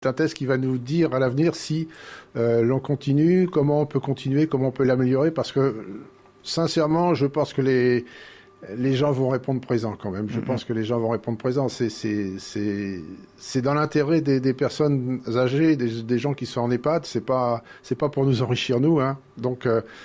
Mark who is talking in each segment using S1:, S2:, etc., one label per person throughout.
S1: un test qui va nous dire à l'avenir si l'on continue, comment on peut continuer, comment on peut l'améliorer, parce que sincèrement, je pense que les gens vont répondre présent quand même. Je pense que les gens vont répondre présent. C'est dans l'intérêt des personnes âgées, des gens qui sont en EHPAD. C'est pas pour nous enrichir nous, hein. Donc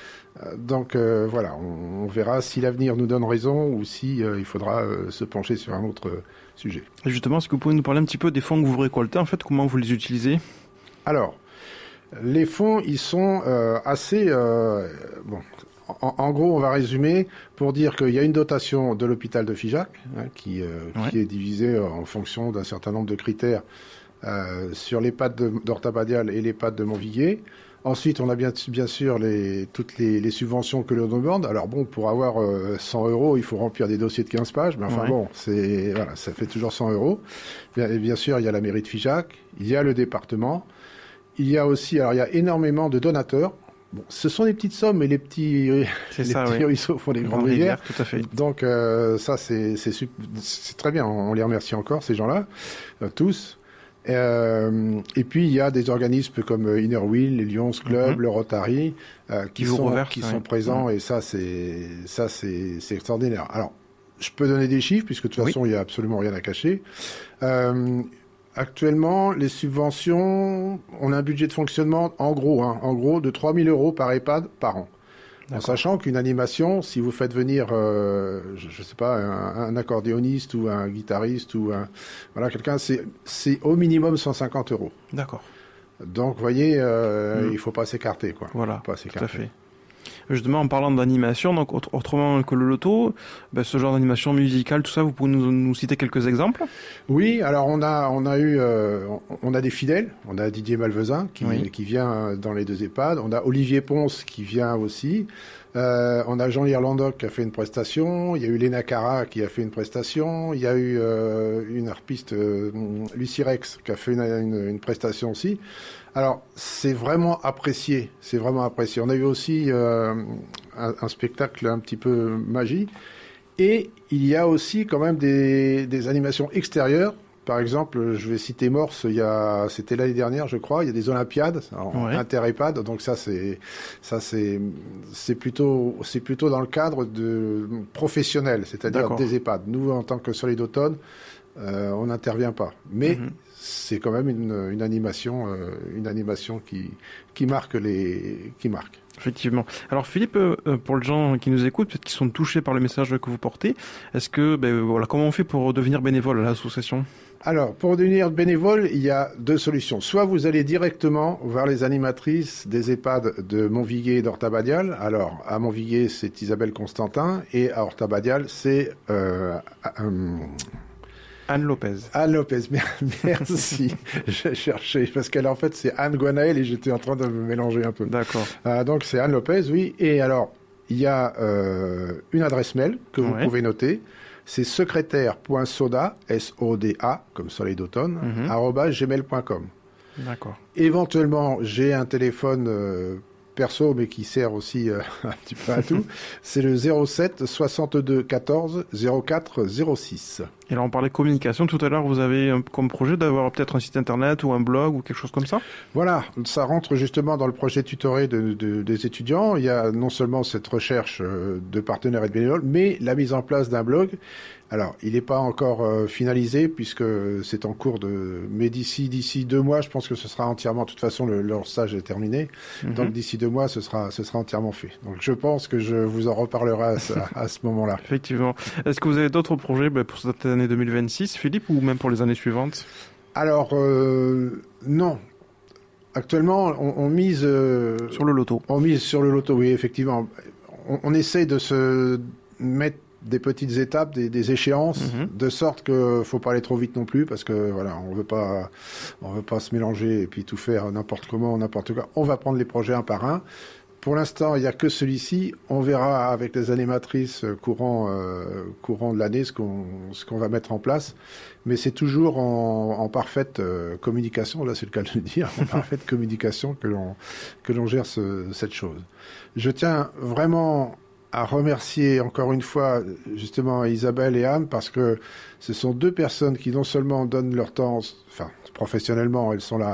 S1: voilà, on verra si l'avenir nous donne raison ou si il faudra se pencher sur un autre sujet.
S2: Et justement, est-ce que vous pouvez nous parler un petit peu des fonds que vous récoltez, en fait, comment vous les utilisez? Alors,
S1: les fonds, ils sont assez... bon, en gros, on va résumer pour dire qu'il y a une dotation de l'hôpital de Figeac, hein, qui est divisée en fonction d'un certain nombre de critères sur l'EHPAD d'Ortabadial et l'EHPAD de Montviguier. Ensuite, on a bien sûr toutes les subventions que l'on demande. Alors bon, pour avoir 100 €, il faut remplir des dossiers de 15 pages, mais enfin bon, ça fait toujours 100 €. Et bien sûr, il y a la mairie de Figeac, il y a le département, il y a aussi, alors il y a énormément de donateurs. Bon, ce sont des petites sommes, mais les petits ruisseaux font des grandes rivières.
S2: Tout à fait.
S1: Donc ça, c'est très bien. On les remercie encore, ces gens-là, tous. Et puis il y a des organismes comme Inner Wheel, les Lions Club, le Rotary, qui sont présents, et ça c'est extraordinaire. Alors, je peux donner des chiffres puisque de toute façon il y a absolument rien à cacher. Actuellement, les subventions, on a un budget de fonctionnement en gros de 3 000 € par EHPAD par an. En sachant qu'une animation, si vous faites venir, je sais pas, un accordéoniste ou un guitariste ou quelqu'un, c'est au minimum 150 €.
S2: D'accord.
S1: Donc, vous voyez, il faut pas s'écarter, quoi.
S2: Voilà, tout à fait. Justement, en parlant d'animation, donc autrement que le loto, ce genre d'animation musicale, tout ça, vous pouvez nous citer quelques exemples?
S1: Oui, alors on a des fidèles. On a Didier Malvezin qui vient dans les deux EHPAD. On a Olivier Ponce qui vient aussi. On a Jean Irlandoc qui a fait une prestation. Il y a eu Léna Cara qui a fait une prestation. Il y a eu une harpiste, Lucie Rex, qui a fait une prestation aussi. Alors, c'est vraiment apprécié. On a eu aussi un spectacle un petit peu magie. Et il y a aussi quand même des animations extérieures. Par exemple, je vais citer Morse, c'était l'année dernière, je crois, il y a des Olympiades, inter-EHPAD, donc c'est plutôt dans le cadre de professionnel, c'est-à-dire des EHPAD. Nous, en tant que Solidotone, on n'intervient pas. Mais c'est quand même une animation qui marque.
S2: Effectivement. Alors Philippe, pour les gens qui nous écoutent, peut-être qui sont touchés par le message que vous portez, est-ce que comment on fait pour devenir bénévole à l'association?
S1: Alors, pour devenir bénévole, il y a deux solutions. Soit vous allez directement vers les animatrices des EHPAD de Montviguier et d'Ortabadial. Alors, à Montviguier, c'est Isabelle Constantin, et à Ortabadial, c'est
S2: Anne Lopez.
S1: Anne Lopez, merci. J'ai cherché, parce qu'elle, en fait, c'est Anne Guanaël, et j'étais en train de me mélanger un peu.
S2: D'accord.
S1: Donc, c'est Anne Lopez, oui. Et alors, il y a une adresse mail que vous pouvez noter. C'est secrétaire.soda, S-O-D-A, comme soleil d'automne, @gmail.com.
S2: D'accord.
S1: Éventuellement, j'ai un téléphone perso, mais qui sert aussi un petit peu à tout. C'est le 07 62 14 04 06.
S2: Et là, on parlait de communication. Tout à l'heure, vous avez comme projet d'avoir peut-être un site internet ou un blog ou quelque chose comme ça?
S1: Voilà, ça rentre justement dans le projet tutoré des étudiants. Il y a non seulement cette recherche de partenaires et de bénévoles, mais la mise en place d'un blog. Alors, il n'est pas encore finalisé puisque c'est en cours mais d'ici 2 mois, je pense que ce sera entièrement. De toute façon, leur stage est terminé. Donc d'ici 2 mois, ce sera entièrement fait. Donc je pense que je vous en reparlerai à ce moment-là.
S2: Effectivement. Est-ce que vous avez d'autres projets pour cette année 2026, Philippe, ou même pour les années suivantes?
S1: Alors non. Actuellement, on mise
S2: sur le loto.
S1: On mise sur le loto, oui, effectivement. On essaie de se mettre des petites étapes, des échéances, de sorte que faut pas aller trop vite non plus, parce que voilà, on veut pas se mélanger et puis tout faire n'importe comment, n'importe quoi. On va prendre les projets un par un. Pour l'instant, il n'y a que celui-ci. On verra avec les animatrices courant de l'année ce qu'on va mettre en place. Mais c'est toujours en parfaite communication, là c'est le cas de le dire, en parfaite communication que l'on gère cette chose. Je tiens vraiment à remercier encore une fois justement Isabelle et Anne parce que ce sont deux personnes qui non seulement donnent leur temps, enfin professionnellement elles sont là